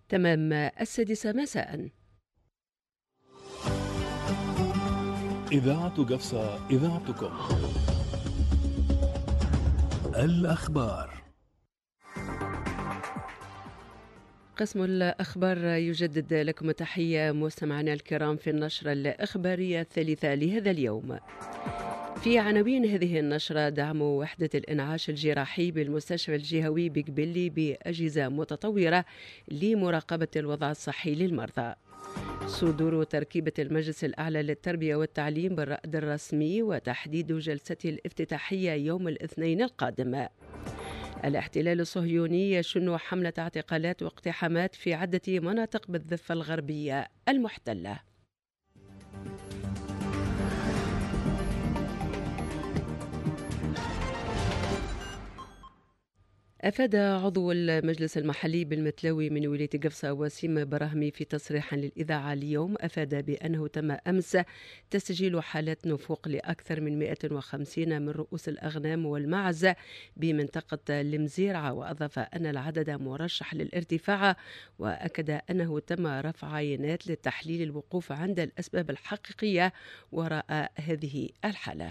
تمام 6 مساء. إذاعة قفصة، إذاعتكم. الأخبار. قسم الأخبار يجدد لكم التحية مستمعينا الكرام في النشرة الإخبارية الثالثة لهذا اليوم. في عناوين هذه النشرة: دعم وحدة الإنعاش الجراحي بالمستشفى الجهوي بقبلي بأجهزة متطورة لمراقبة الوضع الصحي للمرضى. صدور تركيبة المجلس الأعلى للتربية والتعليم بالرائد الرسمي وتحديد جلسته الافتتاحية يوم الاثنين القادم. الاحتلال الصهيوني يشن حملة اعتقالات واقتحامات في عدة مناطق بالضفة الغربية المحتلة. أفاد عضو المجلس المحلي بالمتلاوي من ولاية قفصة وسيم براهمي في تصريح للإذاعة اليوم، أفاد بأنه تم أمس تسجيل حالات نفوق لأكثر من 150 من رؤوس الأغنام والمعز بمنطقة المزيرعة، وأضاف أن العدد مرشح للارتفاع، وأكد أنه تم رفع عينات للتحليل الوقوف عند الأسباب الحقيقية وراء هذه الحالة.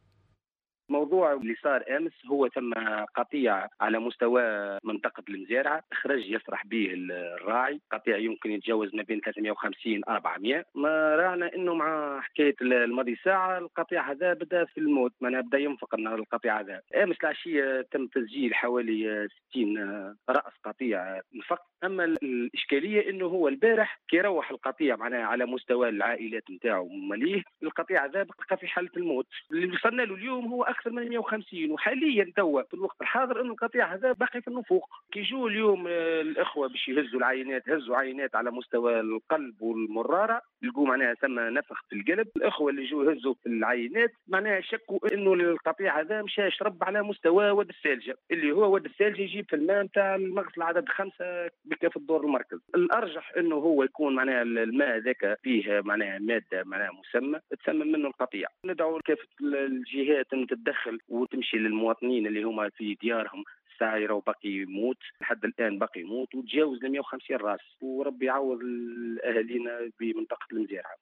موضوع اللي صار امس هو تم قطيع على مستوى منطقه المزارعه، اخراج يسرح به الراعي، قطيع يمكن يتجاوز ما بين 350 400. ما رانا انه مع حكايه الماضي ساعه القطيع هذا بدا في الموت، معناها بدا ينفق القطيع هذا. امس العشيه تم تسجيل حوالي 60 راس قطيع نفق. اما الاشكاليه انه هو البارح كي روح القطيع معناها على مستوى العائلات نتاعو ماليه، القطيع هذا بقى في حاله الموت. اللي وصلنا له اليوم هو اكثر من 150، وحاليا توا في الوقت الحاضر انه القطيع هذا باقي في النفوق. كي جو اليوم الاخوه باش يهزوا العينات، هزوا عينات على مستوى القلب والمراره، لقوا معناها ثم نفخ في القلب. الاخوه اللي جو هزوا في العينات معناها شكوا انه القطيع هذا مشى يشرب على مستوى واد الثلجه، اللي هو واد الثلجه يجيب في الماء نتاع المغسل عدد 5 في الدور المركز. الارجح انه هو يكون معناها الماء ذاك فيه معناها ماده معناها مسمى تسمم منه القطيع. ندعو كافه الجهات ان تتدخل وتمشي للمواطنين اللي هما في ديارهم سايره وباقي يموت، لحد الان باقي يموت وتجاوز ل 150 راس، وربي يعوض اهالينا بمنطقه المزارعه.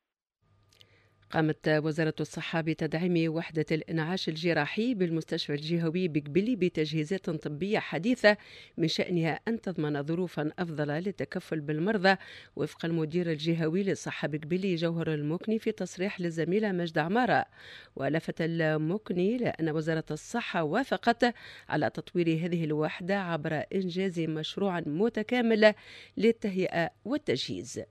قامت وزارة الصحة بتدعيم وحدة الإنعاش الجراحي بالمستشفى الجهوي بقبلي بتجهيزات طبية حديثة من شأنها أن تضمن ظروفا أفضل للتكفل بالمرضى، وفق المدير الجهوي للصحة بقبلي جوهر المكني في تصريح للزميلة مجد عمارة. ولفت المكني لأن وزارة الصحة وافقت على تطوير هذه الوحدة عبر إنجاز مشروع متكامل للتهيئة والتجهيز.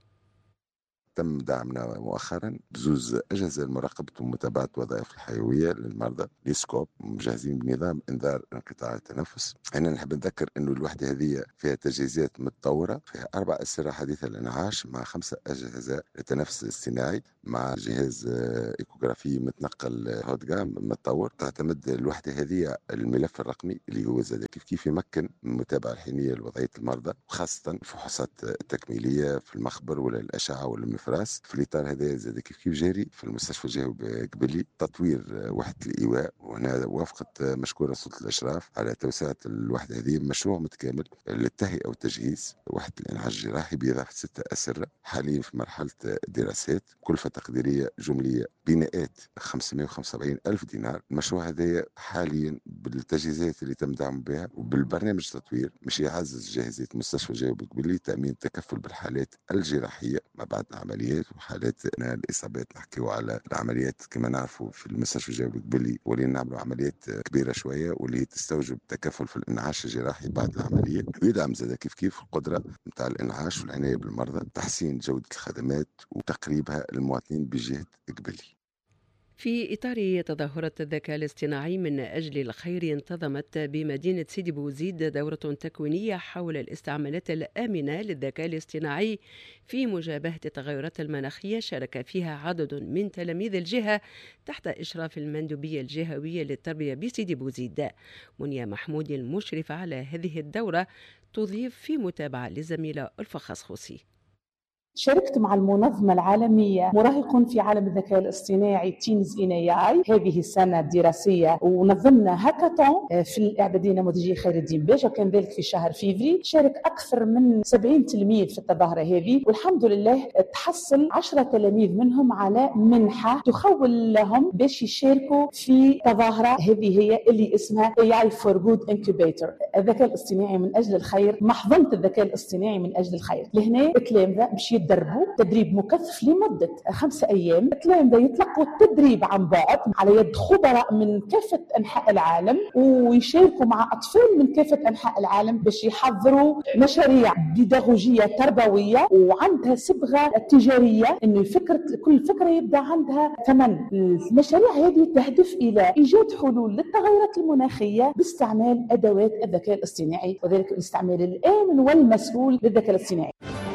تم دعمنا مؤخرا بزوز أجهزة لمراقبة ومتابعة وظائف الحيوية للمرضى ليسكوب، مجهزين بنظام إنذار انقطاع التنفس. أنا نحب نذكر أنه الوحدة هذه فيها تجهيزات متطورة، فيها 4 أسرة حديثة للإنعاش مع 5 أجهزة للتنفس الاصطناعي مع جهاز إيكوغرافي متنقل هوتجام متطور. تعتمد الوحدة هذه الملف الرقمي اللي هو زاد كيف يمكن من المتابعة الحينية لوضعية المرضى، وخاصة الفحوصات التكميلية في المخبر ولا الأشعة ولا المفراس. في الإطار هذا زاد كيف جاري في المستشفى الجهوي بقبلي تطوير وحدة الإيواء، وهنا وافقت مشكورة سلطة الإشراف على توسعة الوحدة هذه مشروع متكامل للتهيئة والتجهيز. وحدة الإنعاش الجراحي بإضافة 6 أسرة حاليا في مرحلة دراسات، كلفة تقديرية جملية بناءات 575 ألف دينار. المشروع هذا حاليا بالتجهيزات اللي تم دعمه بها وبالبرنامج التطوير مش يعزز جاهزية المستشفى الجهوي بقبلي تأمين التكفل بالحالات الجراحية ما بعد العمليات وحالات الإصابات. نحكيو على العمليات كما نعرفوا في المستشفى الجهوي بقبلي ولين نعملوا عمليات كبيرة شوية واللي تستوجب تكفل في الإنعاش الجراحي بعد العملية. ويدعم زاد كيف القدرة متاع الإنعاش والعناية بالمرضى، تحسين جودة الخدمات وتقريبها للمواطنين بجهة قبلي. في إطار تظاهرة الذكاء الاصطناعي من أجل الخير، انتظمت بمدينة سيدي بوزيد دورة تكوينية حول الاستعمالات الآمنة للذكاء الاصطناعي في مجابهة التغيرات المناخية، شارك فيها عدد من تلاميذ الجهة تحت إشراف المندوبية الجهوية للتربية بسيدي بوزيد. منيا محمود المشرفة على هذه الدورة تضيف في متابعة للزميلة ألفا خصخوصي. شاركت مع المنظمة العالمية مراهق في عالم الذكاء الاصطناعي Teens in AI هذه السنة الدراسية، ونظمنا هاكاثون في الإعدادية النموذجية خير الدين باشا، وكان ذلك في شهر فيفري. شارك أكثر من 70 تلميذ في التظاهرة هذه، والحمد لله تحصل 10 تلاميذ منهم على منحة تخول لهم باش يشاركوا في تظاهرة هذه هي اللي اسمها AI for Good Incubator، الذكاء الاصطناعي من أجل الخير، محضنة الذكاء الاصطناعي من أجل الخير. لهنا التلامذة باش يتدربوا تدريب مكثف لمدة 5 أيام. التلامذة يتلقوا التدريب عن بعد على يد خبراء من كافة أنحاء العالم، ويشاركوا مع أطفال من كافة أنحاء العالم باش يحضروا مشاريع بيداغوجية تربوية وعندها صبغة تجارية، إنه كل فكرة يبدأ عندها ثمن. المشاريع هذه تهدف إلى إيجاد حلول للتغيرات المناخية باستعمال أدوات الذكاء الاصطناعي، وذلك الاستعمال الآمن والمسؤول للذكاء الاصطناعي.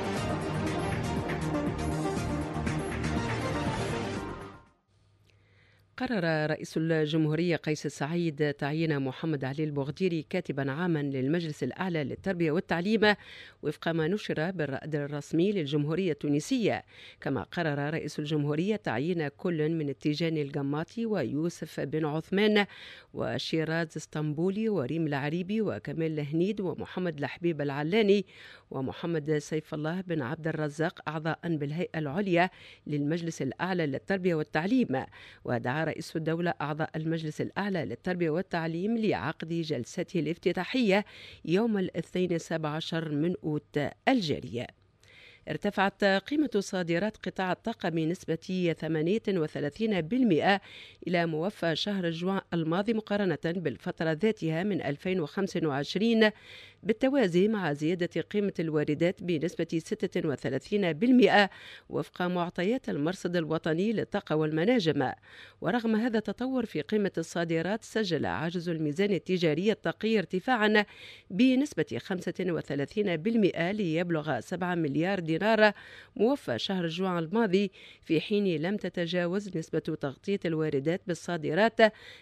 قرر رئيس الجمهورية قيس سعيد تعيين محمد علي البغديري كاتبا عاما للمجلس الأعلى للتربية والتعليم وفق ما نشر بالرائد الرسمي للجمهورية التونسية. كما قرر رئيس الجمهورية تعيين كل من التيجاني القماطي ويوسف بن عثمان وشيراز اسطنبولي وريم العريبي وكمال الهنيد ومحمد الحبيب العلاني ومحمد سيف الله بن عبد الرزاق أعضاء بالهيئة العليا للمجلس الأعلى للتربية والتعليم. ودعا رئيس الدولة أعضاء المجلس الأعلى للتربية والتعليم لعقد جلسته الافتتاحية يوم الاثنين 17 من أوت الجارية. ارتفعت قيمة صادرات قطاع الطاقة بنسبة 38% إلى موفى شهر جوان الماضي مقارنة بالفترة ذاتها من 2025، بالتوازي مع زيادة قيمة الواردات بنسبة 36% وفق معطيات المرصد الوطني للطاقة والمناجم. ورغم هذا التطور في قيمة الصادرات، سجل عجز الميزان التجاري الطاقي ارتفاعا بنسبة 35% ليبلغ 7 مليار دينار موفى شهر جوان الماضي، في حين لم تتجاوز نسبة تغطية الواردات بالصادرات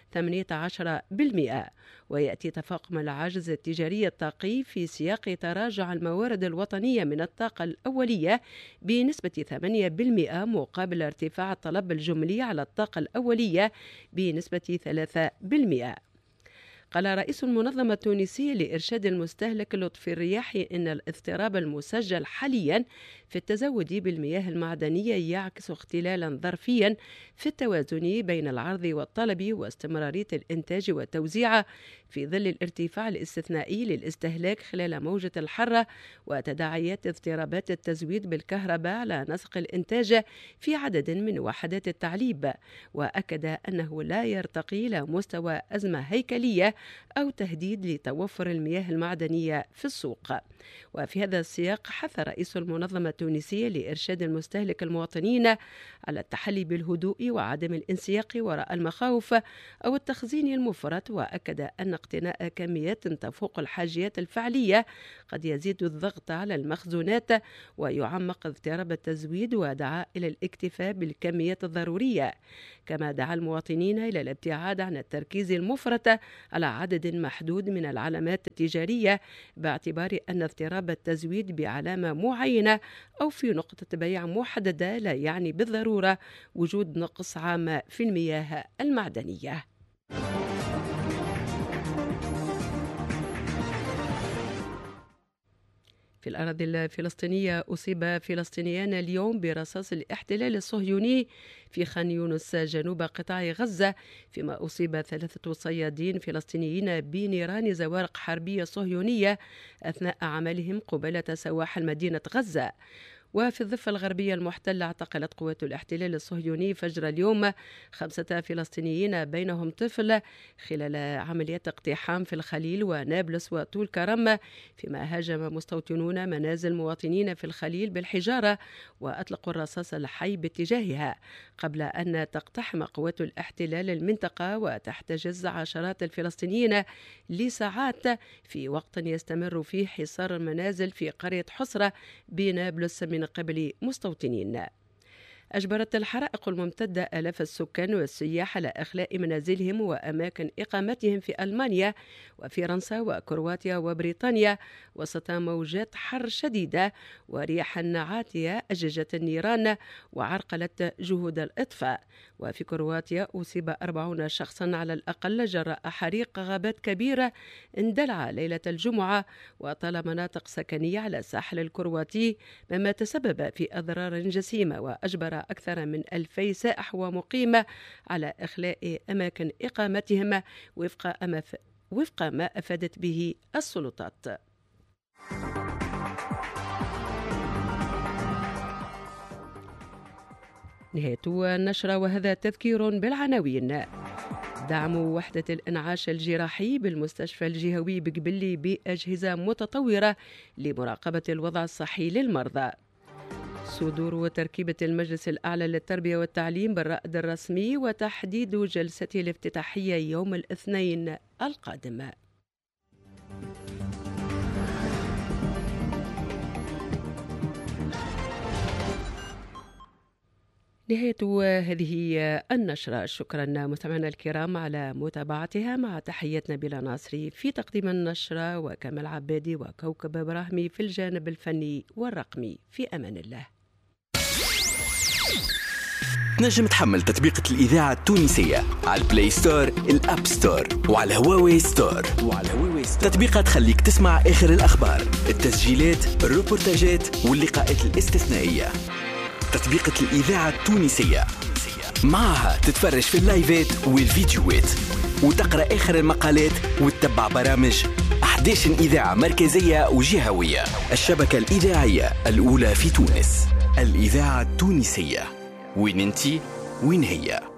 18%. ويأتي تفاقم العجز التجاري الطاقي في سياق تراجع الموارد الوطنية من الطاقة الأولية بنسبة 8% مقابل ارتفاع الطلب الجملي على الطاقة الأولية بنسبة 3%. قال رئيس المنظمة التونسية لإرشاد المستهلك لطفي الرياحي إن الاضطراب المسجل حاليا في التزود بالمياه المعدنية يعكس اختلالا ظرفيا في التوازن بين العرض والطلب واستمرارية الإنتاج والتوزيع في ظل الارتفاع الاستثنائي للاستهلاك خلال موجة الحرة وتداعيات اضطرابات التزويد بالكهرباء على نسق الإنتاج في عدد من وحدات التعليب. وأكد أنه لا يرتقي إلى مستوى أزمة هيكلية أو تهديد لتوفر المياه المعدنية في السوق. وفي هذا السياق حث رئيس المنظمة التونسية لإرشاد المستهلك المواطنين على التحلي بالهدوء وعدم الانسياق وراء المخاوف أو التخزين المفرط، وأكد أن اقتناء كميات تفوق الحاجيات الفعلية قد يزيد الضغط على المخزونات ويعمق اضطراب التزويد، ودعا إلى الاكتفاء بالكميات الضرورية. كما دعا المواطنين إلى الابتعاد عن التركيز المفرط على عدد محدود من العلامات التجارية، باعتبار أن اضطراب التزويد بعلامة معينة أو في نقطة بيع محددة لا يعني بالضرورة وجود نقص عام في المياه المعدنية. في الأراضي الفلسطينية أصيب فلسطينيان اليوم برصاص الاحتلال الصهيوني في خان يونس جنوب قطاع غزة، فيما أصيب 3 صيادين فلسطينيين بنيران زوارق حربية صهيونية أثناء عملهم قبالة سواحل مدينة غزة. وفي الضفة الغربية المحتلة اعتقلت قوات الاحتلال الصهيوني فجر اليوم 5 فلسطينيين بينهم طفل خلال عمليات اقتحام في الخليل ونابلس وطول كرم، فيما هاجم مستوطنون منازل مواطنين في الخليل بالحجارة وأطلقوا الرصاص الحي باتجاهها، قبل أن تقتحم قوات الاحتلال المنطقة وتحتجز عشرات الفلسطينيين لساعات في وقت يستمر فيه حصار المنازل في قرية حصرة بنابلس من قبل مستوطنين. أجبرت الحرائق الممتدة آلاف السكان والسياح على إخلاء منازلهم وأماكن إقامتهم في ألمانيا وفرنسا وكرواتيا وبريطانيا وسط موجات حر شديدة ورياح عاتية أججت النيران وعرقلت جهود الإطفاء. وفي كرواتيا أصيب 40 شخصا على الأقل جراء حريق غابات كبيرة اندلع ليلة الجمعة وطال مناطق سكنية على الساحل الكرواتي، مما تسبب في أضرار جسيمة وأجبر أكثر من 2000 سائح ومقيم على إخلاء أماكن إقامتهم وفق ما أفادت به السلطات. نهاية النشرة وهذا تذكير بالعناوين. دعم وحدة الإنعاش الجراحي بالمستشفى الجهوي بقبلي بأجهزة متطورة لمراقبة الوضع الصحي للمرضى. صدور وتركيبة المجلس الأعلى للتربية والتعليم بالرائد الرسمي وتحديد جلسته الافتتاحية يوم الاثنين القادم. نهاية هذه النشرة. شكرا مستمعينا الكرام على متابعتها، مع تحياتنا بلا ناصري في تقديم النشرة وكمال عبادي وكوكب إبراهيمي في الجانب الفني والرقمي. في أمان الله. تنجم تحمل تطبيقة الإذاعة التونسية على البلاي ستور، الأب ستور وعلى هواوي ستور. تطبيقة تخليك تسمع آخر الأخبار، التسجيلات، الروبورتاجات واللقاءات الاستثنائية. تطبيقة الإذاعة التونسية معها تتفرج في اللايفات والفيديوهات وتقرأ آخر المقالات وتتبع برامج 11 إذاعة مركزية وجهوية. الشبكة الإذاعية الأولى في تونس، الإذاعة التونسية. وين انتي وين هي؟